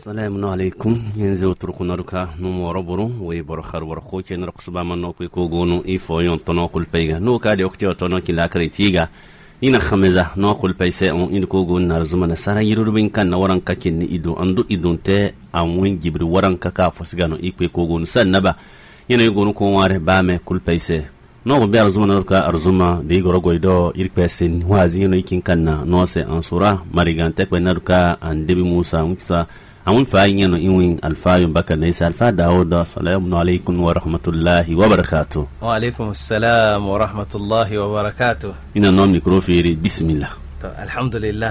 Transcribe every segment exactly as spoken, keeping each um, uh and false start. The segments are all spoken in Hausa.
assalamu alaikum yanzu turkunaruka numo roburu we borkhar warko ken raqsba manno ko gonu ifo yon tono kul payga no kadi okti tono kila kritiga ina khamiza no kul payse on in ko gon nar zuma na sara yiru bin kan na waran kakin ni ido andu idunte amwin gibri waran kaka fosgano ikwe ko gon sannaba yana gonu ko ware ba me kul payse no go be arzuma na ka arzuma de goro goido irpesin wazi no ikin kanna no se ansura marigante ko naruka andebi musa mutsa amun fayin no inwin alfayun baka ne sa alfa dauda assalamu alaikum wa rahmatullahi wa barakatuh. Wa alaikum assalam wa rahmatullahi wa barakatuh. ina nom mikrofiri bismillah. To alhamdulillah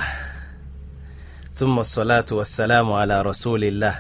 thumma salatu wassalamu ala rasulillah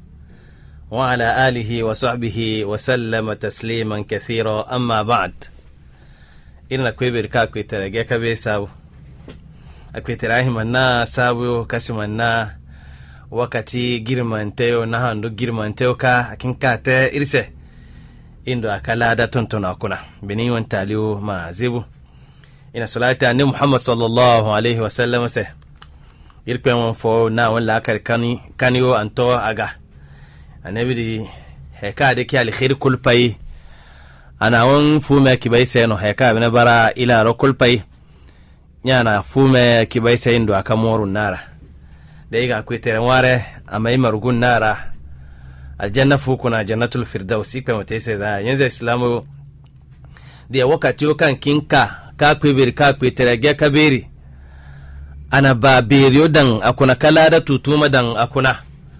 wa ala alihi wa sahbihi wa sallama tasliman kathira amma ba'd. Inna kwebir ka kwetara ge ka be sabu akwetara himanna sabu kasimanna wakati girmanteo na handu girmanteo ka akin kate irse indo akala da tontona kuna bini wan taliu ma zibu ina salati annabi Muhammad sallallahu alaihi wasallam se irpe won fo na won la kar kani kaniyo anto aga annabi di heka de ki al khair kul pai ana won fume ki bai se no heka bina bara ila ro kul pai nyana fume ki bai se indo akamorun nara daiga kwetere ware amai marugun nara aljanna fukuna jannatul firdausi pe mutese za yanzu islamu dia wakati kan kinka ka kwebir ka kwetere ge kabiri ana ba beriyo dan akuna kala da tutuma dan akuna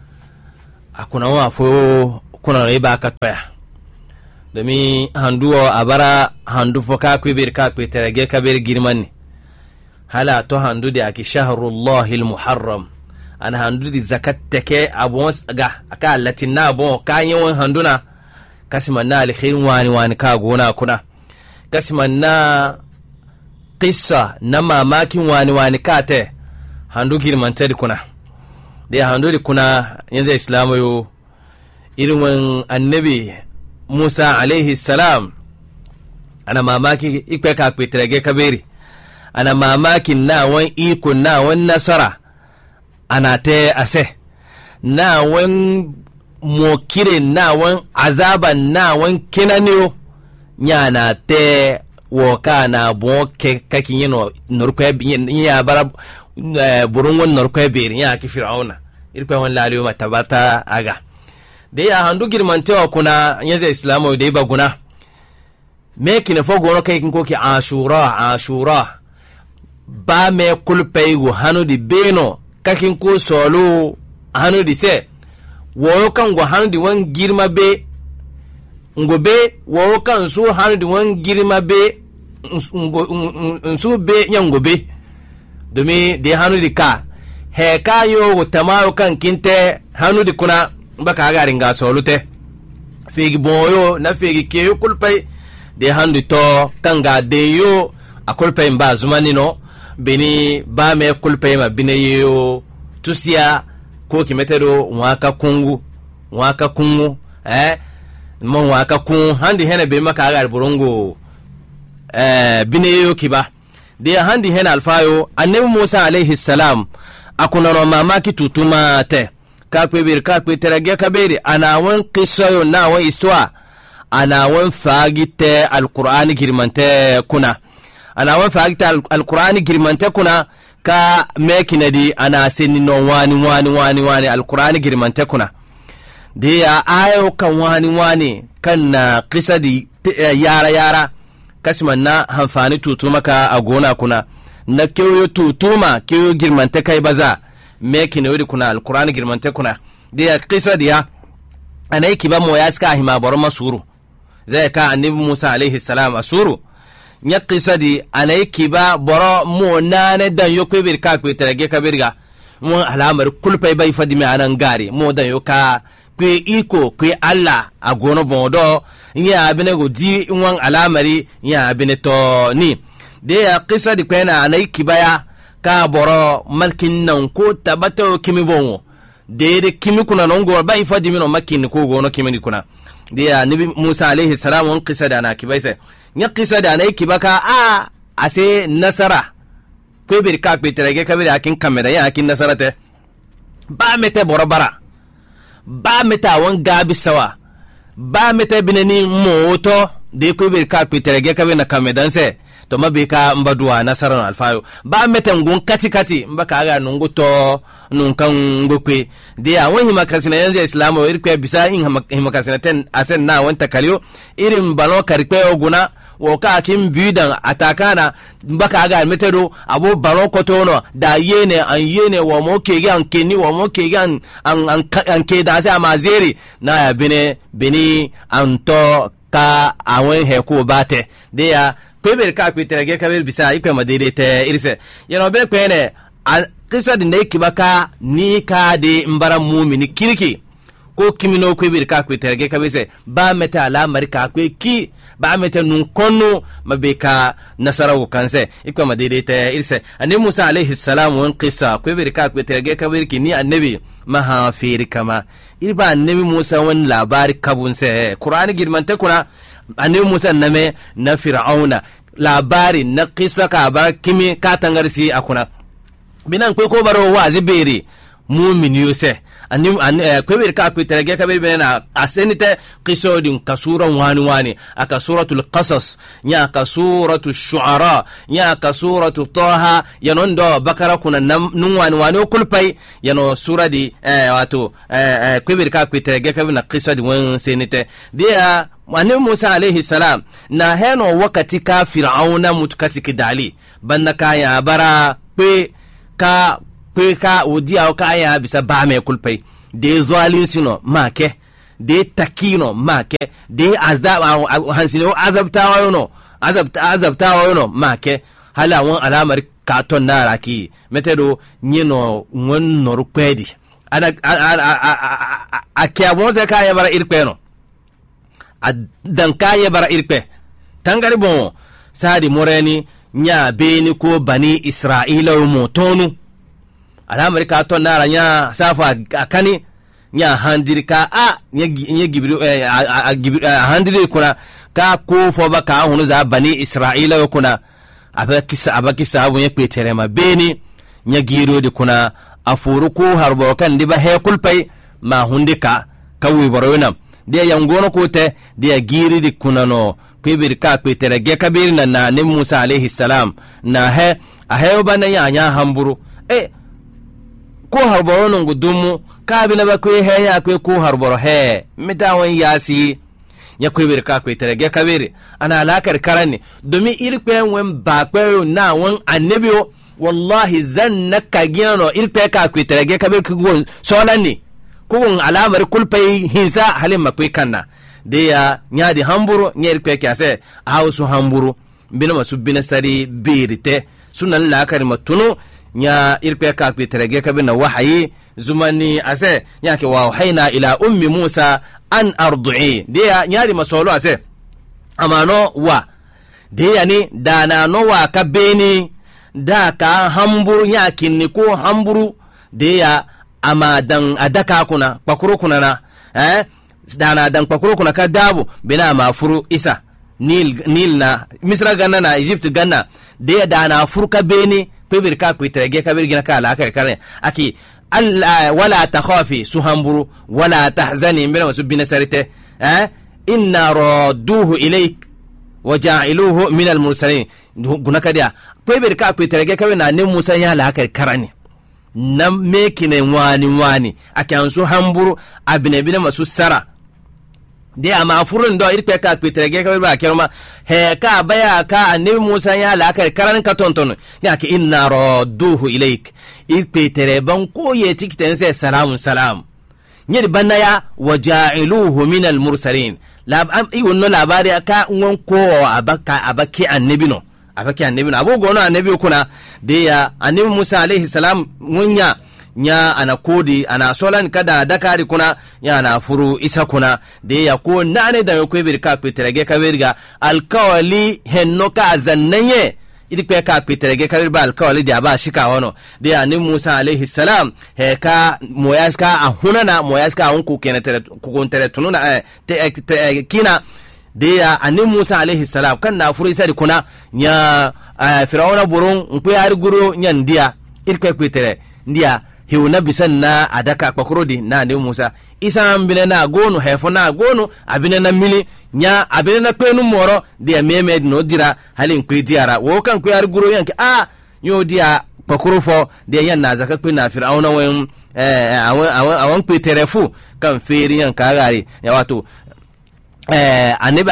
akuna wa fo kuna ne ba ka toya domin handuwa abara handu fo ka kwebir ka kwetere ge kabiri girman hala to handu da aki shahrullahil muharram ana handu di zakat take abun ga aka latin na bon kayan wan handuna kasiman na alkhairin wani wani ka gona kuna kasiman na qissa na mamakin wani wani ka te handu girmanta di kuna da handu di kuna yanzu islamu yo irin annabi Musa alaihi salam ana mamaki ikwe ka kwetrege kabiri ana mamakin na wan iko na wan nasara ana te ase na wan mokire na wan azaban na wan kinaniyo nyana te woka na bon ke kakin yino norkwe ya bara burun won norkwe beri ya ki fir'auna irkwe won laliyo matabata aga de ya handu girmantewa kuna yanzu islamu de ba guna me kina fo gono kai kin ko ki ashura ashura ba me kulpay go hanu di beno kakin ko solo hanu di se wo kan go hanu di wan girma be ngobe wo kan su hanu di wan girma be nsu be nyangobe domi de hanu di ka he ka yo tamayo kan kinte hanu di kuna baka ga ringa solo te fegi boyo na fegi ke yo kulpay de hanu to kanga de yo akulpay mba zumani no bini ba me kulpay ma bineyo tusia ko kimetero waka kungu waka kungu eh mo waka kun handi hena be maka agar burungu eh bineyo kiba de handi hena alfayo annabi Musa alaihi salam akuna no mamaki tutuma te ka kwebir ka kweterage kaberi ana wan qisayo na wa istwa ana wan fagite alqur'ani girmante kuna ana wan fagita alqur'ani girmante kuna ka mekina di ana seni no wani wani wani wani alqur'ani girmante kuna de ya ayo kan wani wani kan na qisa di yara yara kasman na hanfani tutuma ka a gona kuna na keyo tutuma keyo girmante kai baza mekina yodi kuna alqur'ani girmante kuna de ya qisa di ya ana yiki ba mo ya ska hima baro masuru zai ka annabi Musa alaihi salam asuru nya qisadi anay kiba boro mo nane dan yokwe bir ka kwe terege kabirga mo alamar kulpay bay fadi me anan gari mo dan yoka kwe iko kwe alla agono bondo nya abine go di wan alamari nya abine to ni de ya qisadi kwena anay kibaya ka boro malkin nan ko tabato kimi bonwo de de kimi kuna non go bay fadi me no makin ko gono kimi kuna de ya nabi Musa alaihi salam wan qisada na kibaise nya qisa da nay kibaka a ase nasara ko bir ka petrege kabir akin kamera ya akin nasara te ba mete borobara ba meta wan gabi sawa ba meta binani moto de ko be ka piterege ka be na kamedanse to mabe ka mbaduwa nasaran alfayo ba meta ngun kati kati mbaka ga nungu to nun kan ngokwe de a wani makasina yanzu islamu wa irkwe bisa in himakasina ten asen na wanta kaliyo irin balo karikwe oguna woka kin bidan atakana mbaka ga metedo abo balo kotono da yene an yene wa mo kege an keni wa mo kege an an an ke da sa mazeri na ya bine bini anto ka awen he ko bate de ya kwebe ka kwiterege ka bisa ikwe madede te irise yano be kwene kisa da ne kibaka ni ka de mbara mumini kiriki ko kimino kwebe ka kwiterege ka bise ba meta alamar ka kwe ki ba meta nun konno mabeka nasarawu kanse ikwa madede te irise annabi Musa alaihi salam wan qissa kwebe ka kwiterege ka birki ni annabi maha firi kama irba annabi Musa wan labari kabunse Qur'ani girmanta kuna annabi Musa name na fir'auna labari na qissa ka ba kimi ka tangarsi akuna binan kwe ko baro wazi beri mumin yuse anim an kwe ka kwe terege ka be bena asenite qisodin kasura wani wani aka suratul qasas nya ka suratul shu'ara nya ka suratul taha yanondo bakara kuna nun wani wani kulpai yano suradi wato kwe ka kwe terege ka bena qisadi wan senite dia wani Musa alaihi salam na heno wakati ka fir'auna mutukati kidali banna kaya bara kwe ka kwe ka odiya ka ya bisa ba me kulpai de zalin sino make de takino make de azab hansino azabtawa yono azabta azabtawa yono make hala won alamar katon naraki metedo nyino won noru kwedi ada akya bonze ka ya bara irpeno adan ka ya bara irpe tangari bon sadi moreni nya beni ko bani Isra'ila mo tonu alamari ka ton nara nya safa akani nya handirika a nya gibiru a handiri kuna ka ko fo baka hunu za bani Isra'ila kuna abakisa abakisa abu nya peterema beni nya giro di kuna afuru ko harbo kan diba he kulpai ma hundika kawi borona de yangono ko te de giri di kuna no kwibir ka kwitere ge kabir na na ne Musa alaihi salam na he a he bana ya nya hamburu e ko harboro non gudumu ka bi na ba kwe he ya kwe ko harboro he mitawon yasi ya kwibir ka kwitere ge kabir ana alakar karani domi irkwe wen ba kwe na won annabiyo wallahi zannaka gino irkwe ka kwitere ge kabir ku solani ko alamar kulpai hinsa halin makwe kanna de ya nyadi hamburu nyer kweke ase hausu hamburu bina masu bina sari birite sunan la kari matunu nya irpe ka kwitrege ka bina wahayi zumani ase nyake wa hayna ila ummi Musa an ardu'i de ya nyadi masolo ase amano wa de ya ni dana no wa ka beni da ka hamburu nyaki ni ko hamburu de ya amadan adaka kuna pakuru kuna na eh dana dan kwakuro kuna ka dabu bina mafuru isa nil nil na misra ganna na egypt ganna de dana furka beni pebir ka kuitrege ka birgina ka la ka kare aki alla wala takhafi suhamburu wala tahzani bina wasubina sarite eh inna radduhu ilayk waja'aluhu min al-mursalin gunaka dia pebir ka kuitrege ka na ne Musa ya la ka karani nam mekine wani wani akan su hamburu abine bina masu sara de ama furun do irpe ka kwitrege ka ba kerma he ka baya ka annabi Musa ya la ka karan ka tonton ya ki inna radduhu ilayk irpe tere ban ko ye tikten sai salamun salam nyir banaya waja'iluhu min al-mursalin lab am i wonno labari ka won ko abaka abaki annabi no abaki annabi no abugo no annabi kuna de ya annabi Musa alaihi salam munya nya ana kodi ana solan kada dakari kuna ya na furu isa kuna de ya ko nane da ko bir ka petrege ka birga alkawali henno ka zannanye idi pe ka petrege ka birba alkawali da ba shika wono de ya ni Musa alaihi salam he ka moyaska a hunana moyaska on ku kenetere ku kontere tununa te, te kina de ya ani Musa alaihi salam kan na furu isa kuna nya firawna burun ku yar guru nyandia irke petere ndia hiuna bisan na adaka pakrodi na ne Musa isa ambine na gonu hefo na gonu abine na mili nya abine na kwenu moro de meme no dira halin kwe diara wo kan kwe ar guro yanke a yo dia pakrofo de yan na zaka kwe na Fir'auna wen eh awon awon awon kwe terefu kan feri yan kagari ya wato eh anibi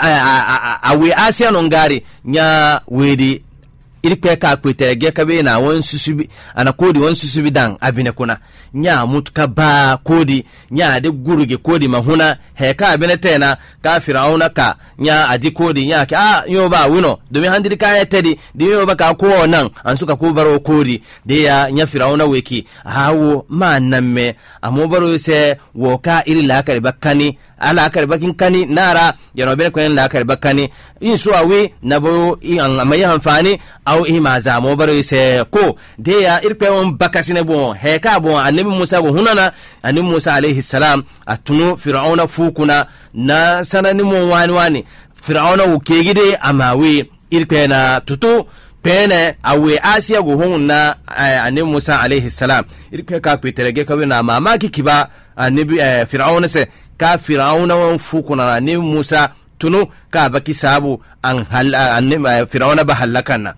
awe asia no ngari nya wedi irikwe ka kwete ge kabe na won susubi ana kodi won susubi dan abine kuna nya mutka ba kodi nya de guruge kodi mahuna he ka abine tena ka Fir'auna ka nya adi kodi nya ka ah yo ba wino domin handiri ka ya tedi de yo ba ka ko nan an suka ko baro kodi de ya nya Fir'auna weki hawo manamme amo baro se wo ka iri la ka bakani ala kar bakin kani nara yano bene kwen la kar bakani in so awi nabo in amayi hanfani au ima za mo baro se ko de ya irpe on bakasine bon he ka bon annabi Musa bo hunana annabi Musa alayhi salam atunu Fir'auna fukuna na sanani mo wani wani Fir'auna wukegide amawi irpe na tutu pene awe Asia go hunna annabi Musa alayhi salam irpe ka peterege ka na mamaki kiba annabi Fir'auna se ka Fir'auna wan fukuna ne Musa tunu ka baki sabu an hal an Fir'auna ba halakanna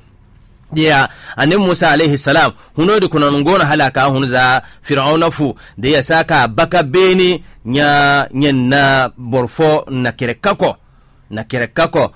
dia annabi Musa alayhi salam huno de kuna ngona halaka hunu za Fir'auna fu da ya saka baka beni nya nyenna borfo na kirekako na kirekako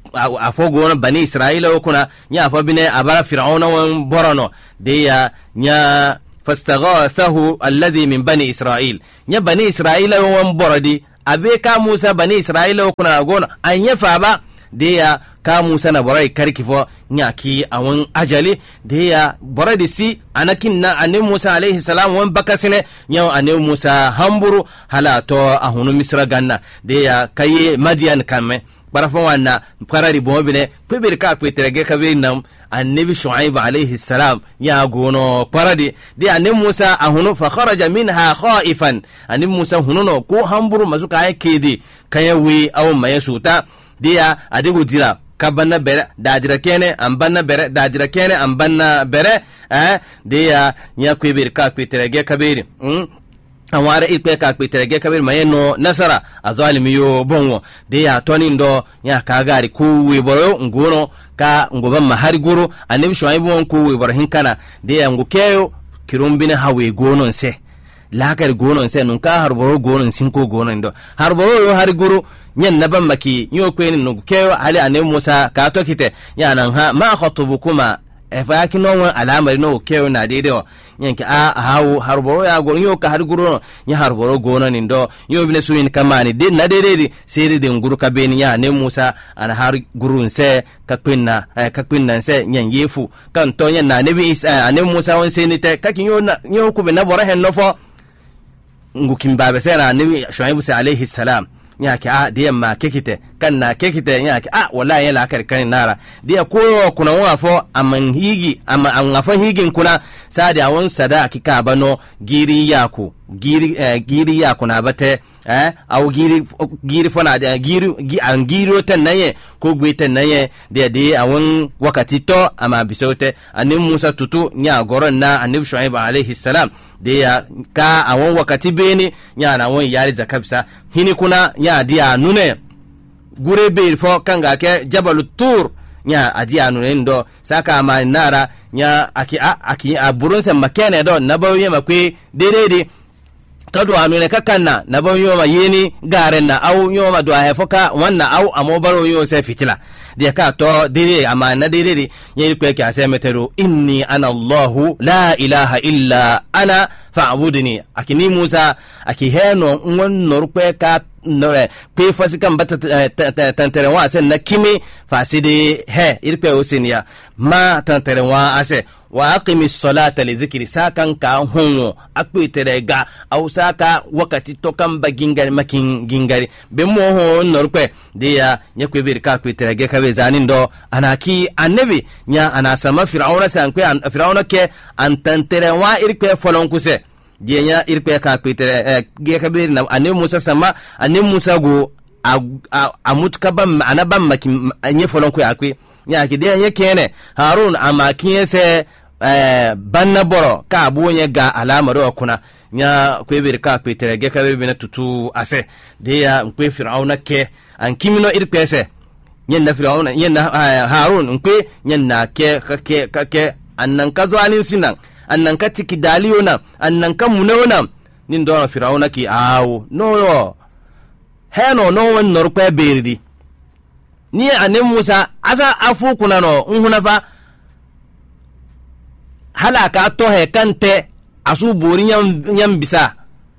afogo na bani Israila kuna nya afo bine abara Fir'auna wan borono de ya nya fastaghathahu alladhi min bani Israil nya bani Israila wan borodi abe ka Musa bani Israila kuna gona anya fa ba de ya ka Musa na borai karkifo nya ki awon ajali de ya borodi si anakin na annabi Musa alayhi salam wan bakasine nya annabi Musa hamburu halato ahunu Misra ganna de ya kaye Madian kamme barafon wanna qarari bomobine pebir ka peterege kabe nam annabi Shu'aib alayhi salam ya gono paradi de annabi Musa ahunu fa kharaja minha khaifan annabi Musa hununo ko hamburu mazuka yakedi kayawi aw mayasuta de ya adigu dira kabanna bere dajira kene ambanna bere dajira kene ambanna bere eh de ya nya kwebir ka peterege kabiri mm awara ipe ka peterege kabir mayeno nasara azalimi yo bonwo de ya toni ndo ya kagari ku wiboro ngono ka ngoba mahari guru annabi Shu'aib won ku wiboro hinkana de ya ngukeyo kirumbine hawe gonon se lakar gonon se nun ka harboro gonon sinko gonon ndo harboro yo hari guru nyen naban maki yo kweni ngukeyo ali annabi Musa ka to kite ya nan ha ma khatubukuma e fa yaki no alamari no kewo na dede yanki a hawo harboro ya go yo ka har guru nya harboro gono ni ndo yo bine suyin kamani de na dede seri de nguru ka beni ya ne Musa an har gurun se ka pinna ka pinna se nyen yefu kan to nya na ne bi isa ne Musa won se ni te ka kin yo na yo ku be na bora hen no fo ngukin babe se na ne Shu'aib alayhi salam nyaki a de ma kekite kan na kekite nyaki a wallahi yala kar kan nara de ko kuna wa fo amman higi amma an afa higin kuna sadi awon sada kika bano giri yaku giri eh, giri yaku na bate eh aw giri giri fona de giri gi an giro tan naye ko gweten naye de de awon wakati to amma bisote anin Musa tutu nya goron na annabi Shu'aib alayhi salam de ya ka awon wakati beni nya na won yari zakabsa hini kuna nya dia nune gure be fo kanga ke Jabalut Tur nya adia nune ndo saka ma nara nya aki a aki aburun se makene do nabawiye makwe dedede kadu anune kakanna nabawiye ma yeni garen na au nyoma do hefoka wanna au amobaro yo se fitila de ka to dede amana dede yeli kwe ke ase metero inni ana Allah la ilaha illa ana fa'budni akini Musa akiheno ngon norpe ka nore pe fasika mbata tanterewa ase na kimi faside he irpe osinia ma tanterewa ase wa aqimis salata li dhikri sakan ka honwo akpeterega au saka wakati tokan bagingari makin gingari be mo ho norpe de ya nyekwe bir ka kweterege ka be zanin do anaki annabi nya ana sama Fir'auna sankwe Fir'auna ke antanterewa irpe folonkuse dienya irpe ka kwetere ge ka be na annabi Musa sama annabi Musa go amutka bam anabam makin anye folonkwe akwe nya ki de nya kene Harun amakin se eh banna boro ka bonye ga alamaro kuna nya kwebir ka kweterege ka bebe na tutu ase de ya nkwe Firauna ke an kimino irpese nyen na Firauna nyen na Harun nkwe nyen na ke ke ke annan ka zalin sinan annan ka tiki daliyona annan ka munona nin do Firauna ki awo no yo heno no won norpe berdi ni anem Musa asa afu kuna no nhuna fa halaka to he kante asu bori nyam nyam bisa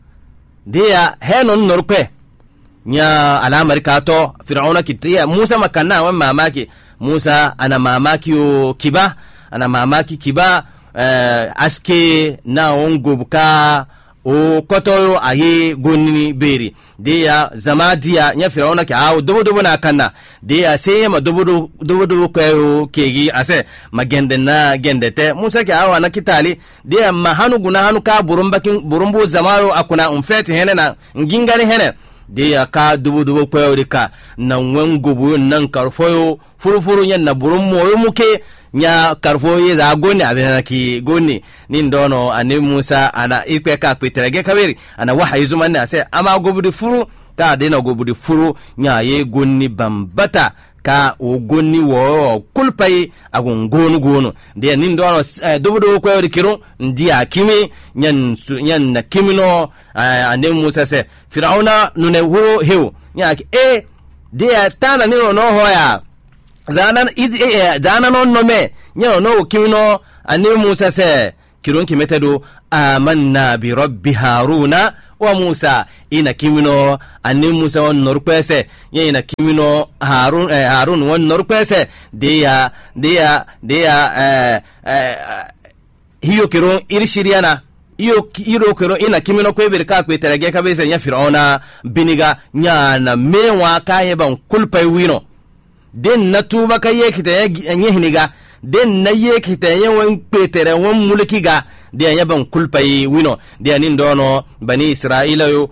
dia heno norpe nya alamar ka to Firauna ki tiya Musa makanna wa mamaki Musa ana mamaki o kiba ana mamaki kiba uh, aske na ongobuka o koto aye gonni beri dia zamadia nya Firauna ki aw dobo dobo na kanna dia sai ma dobo dobo dobo ko kegi ase magende na gendete Musa ki aw na kitali dia ma hanu guna hanu ka burumbakin burumbu zamayo akuna umfeti hene na ngingani hene dia ka dobo dobo ko rika na wangobu nan karfoyo furufuru nya na burum moyo muke nya karfoye za gonni abena ki gonni nin dono ane Musa ana ipe ka peterege kabiri ana wahayi zumanne ase ama gobudi furu ka dena gobudi furu nya ye gonni bambata ka o gonni wo kulpai agun gonu gonu de nin dono eh, dobudo ko yori kiro ndia kimi nyan nyan na kimino eh, ane Musa se Firauna nune ho hew nya ki e de tana ni no hoya zanan id e zanan on no me nyo no kimino ani Musa se kiron kimetedo amanna bi rabbi Haruna wa Musa ina kimino ani Musa on norpese ina kimino Harun eh, Harun won norpese dia dia dia eh, eh, hiyo kiron irshiriana iyo iro kero ina kimino kwebir ka kweterege kabese nya Firauna biniga nya na mewa kaye ban kulpai wino den na tuba ka yekita yehniga den na yekita yawan petere wan mulki ga de yaban kulpai wino de nin dono bani Israila yo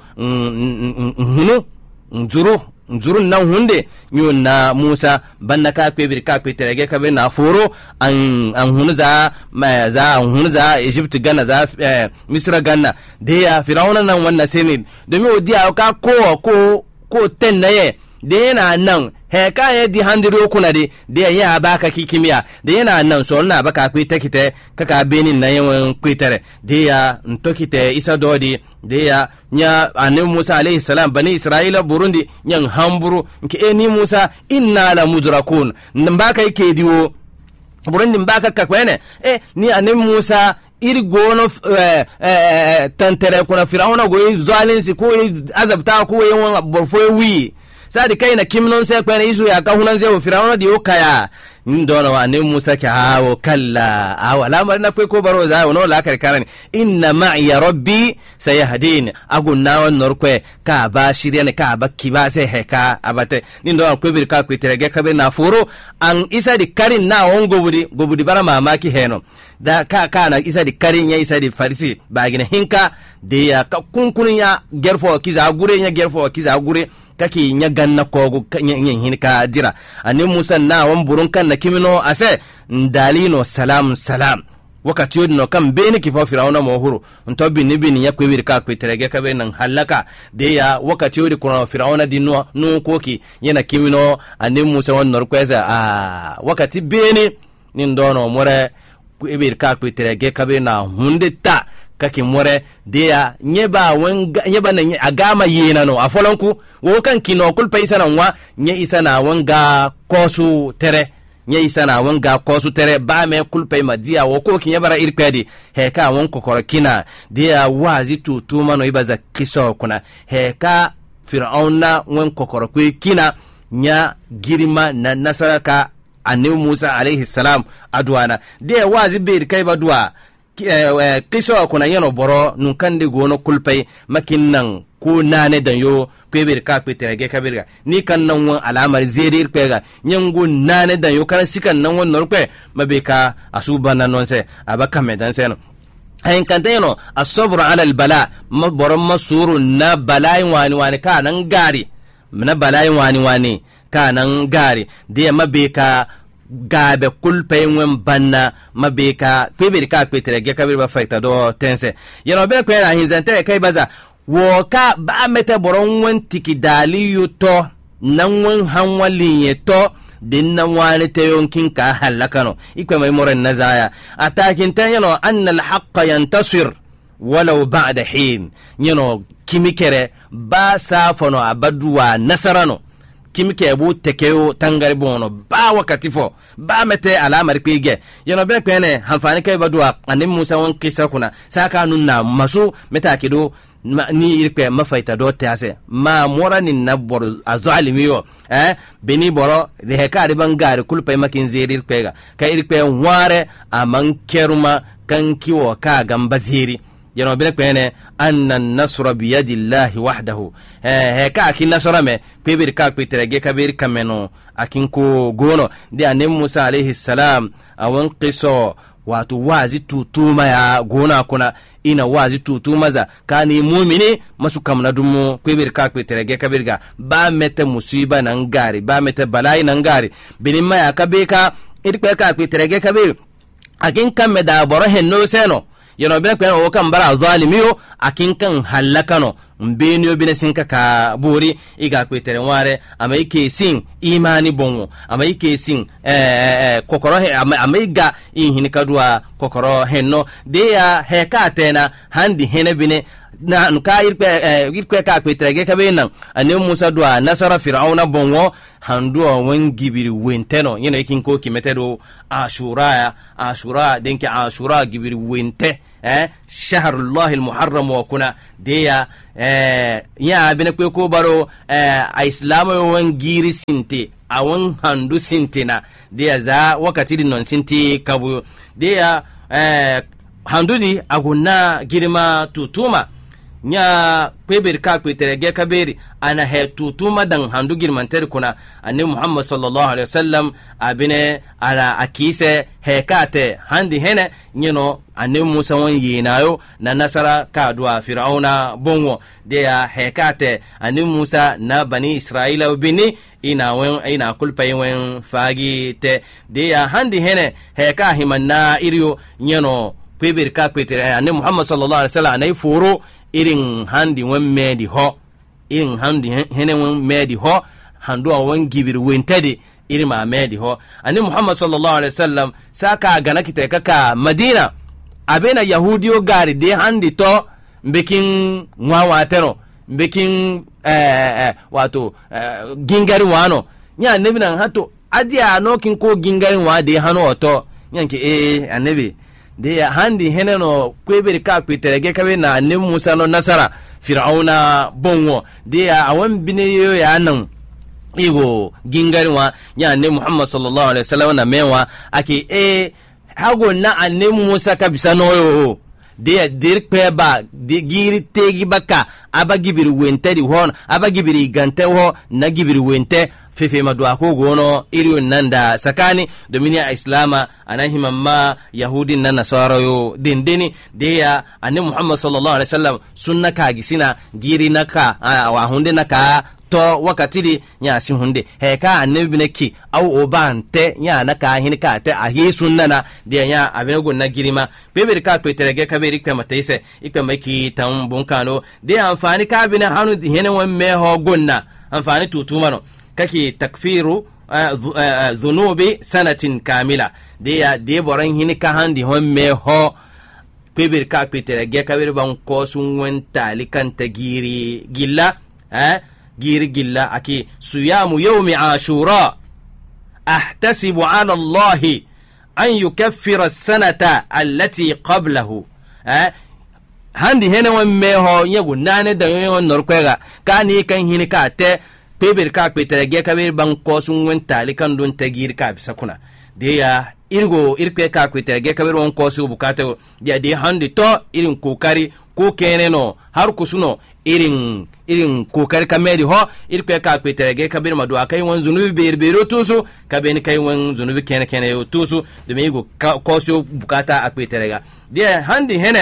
hunu nzuru nzuru na hunde nyu na Musa banna ka kwebir ka petere ka be na foro an an hunu za ma za an hunu za Egypt ganna za eh, Misra ganna de ya Firauna nan wannan sene domin odiya ka ko ko ko ten naye de yana nan he ka ye di handiro kuna de de ya baka kikimiya de yana nan so na baka kwita kite kaka benin na yawan kwitere de ya ntokite isa dodi de ya nya ane Musa alayhi salam bani Israila Burundi nyan hamburu nke eni Musa inna la mudrakun mbaka yake diwo Burundi mbaka kakwene eh ni ane Musa iri gono eh, eh, tantere kuna Firauna go zalinsi ko azabta ko yawan borfo wi sadi kai na kimnon sai kwena isu ya ka hunan zai Firauna di okaya ndona wa ne Musa ka hawo kalla aw alamar na kai ko baro za wono la kar karani inna ma'i rabbi sayahdin agunna wan norkwe ka ba shirya ka ba kiba sai heka abate ndona ko bir ka ku terege ka be na furo an isa di karin na won gobudi gobudi bara mamaki heno da ka ka na isa di karin ya isa di farisi ba gina hinka de ya ka kunkunin ya gerfo kiza gure ya gerfo kiza gure kaki nya ganna kogu nyen hin ka dira ani Musa na wan burun kan na kimino ase ndalino salam salam wakati yodno kan beni kifo Firauna mo huru nto binni binni ya kwebir ka kweterege ka be nan halaka de ya wakati yodi kuna Firauna dinno no koki yana kimino ani Musa wan norkweza a wakati beni nin dono more kwebir ka kweterege ka be na hunde ta kaki more dia nyeba wanga nyeba na agama yena no afolonku wo kan kino kulpa isana wa nye isana wanga kosu tere nye isana wanga kosu tere ba me kulpa ma dia wo ko kinyebara irpedi heka won kokoro kina dia wazi tutuma no ibaza kiso kuna heka Firauna won kokoro kina nya girima na nasaraka annabi Musa alayhi salam adwana dia wazi bir kai badwa kiso kuna yano boro nun kande gono kulpai makinnan ko nane dan yo kwebir ka kweterege kabirga ni kan nan won alamar zerir kwega nyango nane dan yo kan sikan nan won norkwe mabeka asubana nonse abaka medan seno ayin kanteno as-sabr ala al-bala maboron masuru na balai wani wani kanan gari na balai wani wani kanan gari de mabeka gabe kulpay wen banna mabeka pebir ka petere ge kabir ba faita do tense yeno be ko na hinzante kai baza wo ka ba mete boron wen tikidali yuto nan wen hanwali yeto din nan wani te yonkin ka halakano ikwe mai moran nazaya atakin tan yeno anna alhaq yantasir walau ba'da hin yeno kimikere ba safono abaduwa nasarano kimike bu tekeyo tangari bono ba wakati fo ba mete alamar kwege yano be kwene hanfani kai badua anin Musa wan kisa kuna saka nunna masu meta kido ma, ni irpe mafaita do tase ma morani nabor azalimiyo eh beni boro de hekari bangare kulpay makin zeri kwega kai irpe ware aman keruma kan kiwo ka gamba zeri yano be kwene anna nasra bi yadillahi wahdahu eh he ka kin nasra me pebir ka peterege kabir kameno akin ko gono de anem Musa alayhi salam awan qiso watu wazi tutuma ya gona kuna ina wazi tutuma za kani mu'mini masu kamna dumo pebir ka peterege kabirga ba mete musiba nan gari ba mete balai nan gari binima ya kabeka irpe ka peterege kabir akin kamme da boro henno seno yano bina kwa o kan bara zalimiyo akin kan halakano mbeniyo bina sinka ka buri iga kwetere ware ama ike sin imani bongo ama ike sin eh, eh, kokoro he ama, ama iga ihini kadua kokoro henno de ya heka tena handi hene bine na nka irpe eh, irpe ka kwetere ka bena ane Musa dua nasara Firauna bongo handua wengibiri wenteno yino ikin ko kimetedo ashura ashura denke ashura gibiri wente eh shahrullah almuharram wa kuna deya eh ya bine ko ko baro eh islamu wangiri sinti awon handu sintina deya za wakati din non sinti kabu deya eh handudi aguna girma tutuma nya pebir ka kweterege kaberi ana he tutuma dan handu girmantar kuna annabi Muhammad sallallahu alaihi wasallam abine ala akise hekate handi hene nyino annabi Musa won yinayo na nasara ka duwa Firauna bonwo de ya hekate annabi Musa na bani Israila bini ina wen ina kulpay wen fagi te de ya handi hene heka himanna iriyo nyino pebir ka kwetere annabi Muhammad sallallahu alaihi wasallam anay furo irin handi wen medi ho irin handi hene wen medi ho handu wen gibir wentede irin ma medi ho ani Muhammad sallallahu alaihi wasallam saka gana kite kaka Madina abena yahudiyo gari de handi to mbekin nwawa teno mbekin eh, eh wato eh, gingari wano nya annabi nan hato adia no kin ko gingari wa de hano to nyanke eh annabi de handi heneno kweberi ka kweterege kabe na ne Musa no nasara Firauna bonwo de awan bineyo ya nan igo gingarwa ya ne Muhammad sallallahu alaihi wasallam na mewa ake e hago na anne Musa kabisa no de dirpe ba de giri tegi baka aba gibiri wente di hon aba gibiri gante ho na gibiri wente fefe madwa ko gono iriyo nanda sakani domin ya islama anahima ma yahudi nan nasara yo dindini de ya annabi Muhammad sallallahu alaihi wasallam sunna ka gisina giri naka wa hunde naka to wakati di nya sin hunde he ka annabi binaki au obante nya naka hin ka te ahi sunnana de nya abego na girima bebe ka peterege ka beri ka mataise ikka maki tan bunkano de amfani ka bina hanu hene won me ho gonna amfani tutumano kake takfiru dhunubi sanatin kamila de ya de boran hin ka handi hon me ho bebe ka peterege ka beri ban ko sun wen talikan tagiri gilla eh giri gilla aki suyamu yawmi ashura ahtasibu ala Allah an yukaffira as-sanata allati qablahu eh handi hene won meho yego nane da yon norkwega kani kan hini ka te peber ka peterege ka be ban ko sun won talikan don tagir ka bisa kuna de ya irgo irke ka peterege ka be won ko su bukata de de handi to irin kokari ko keneno har kusuno irin irin kokar kamedi ho irpe ka peterege kabir madu akai won zunubi berbero tusu kabeni kai won zunubi kene kene yo tusu de mego ko so bukata a peterega de handi hene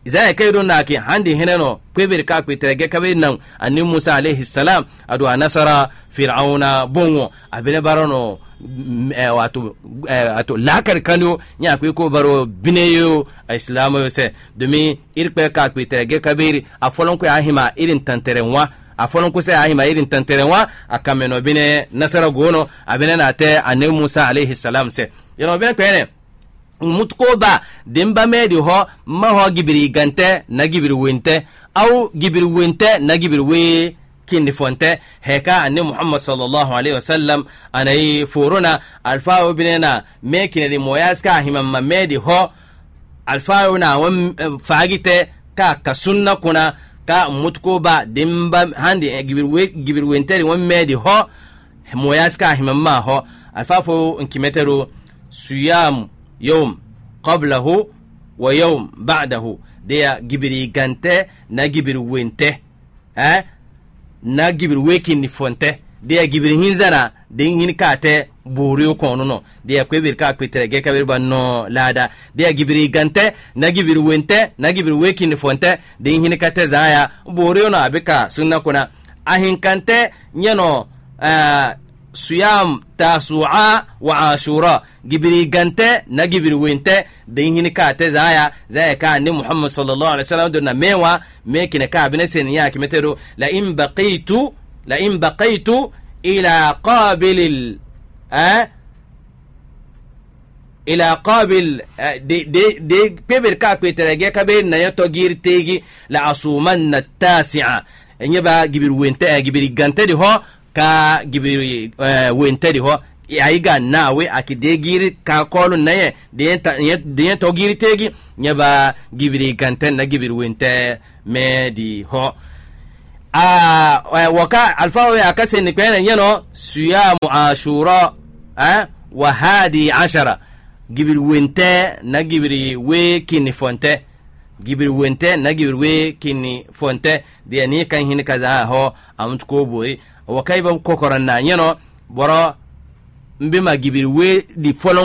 zai kai don naki handi hineno kwebir ka kwitere kabe nan anni Musa alayhi salam adu nasara fir'auna bongo abine barono wato wato lakar kano nya kwe ko baro bineyo islamu yo se domin irpe ka kwitere kabe a folon ko ahima irin tanterenwa a folon ko sai ahima irin tanterenwa akameno bine nasara gono abine na te anni Musa alayhi salam se yano bine kwene mutko ba dimba medi ho ma ho gibiri gante na gibiri wente au gibiri wente na gibiri we kindi fonte heka anni Muhammad sallallahu alaihi wasallam anai furuna alfa'u binena mekine di moyaska himamma medi ho alfa'u na wam fagite ka ka sunna kuna ka mutko ba dimba handi gibiri we gibiri wente wam medi ho moyaska himamma ho alfa'u inkimetero suyam يوم قبله ويوم بعده ديا جبري غانته نا جبري وينته ها نا جبري ويكين نفونته ديا جبري هنزنا دين هن كاته بوريو كونو ديا كويبر كا كويترغه كبير بانو لادا ديا جبري غانته نا جبري وينته نا جبري ويكين نفونته دين هن كاته زايا بوريو نا بكا سنة كنا اهين كانته نينو آه suyam tasu'a wa ashura gibiri gante na gibiri wente din hini ka te zaya zaya ka ni Muhammad sallallahu alaihi wasallam dona mewa mekine ka bine sen ya kimetero la in baqitu la in baqitu ila qabil a ila qabil de de de peber ka kweterege ka be na yato girtegi la asumanna tasi'a enyeba gibiri wente gibiri gante de ho ka gibiri uh, wentedi ho aiga nawe akidegiri ka kolu naye de to giri tegi nyaba gibiri ganten na gibiri wente medi ho a uh, waka alfawo ya kaseni kwena yeno siyamu ashura eh wa hadi ashara gibiri wente na gibiri we kini fonte gibiri wente na gibiri we kini fonte de ni kan hin kaza ho amtko boy wakaiba kokoran na yano boro mbima gibiri we di folon